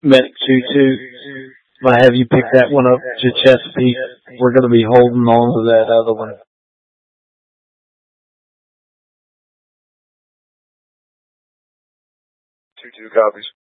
Medic 2-2. I'm going to have you pick that one up to Chesapeake. We're going to be holding on to that other one. 2-2 copies.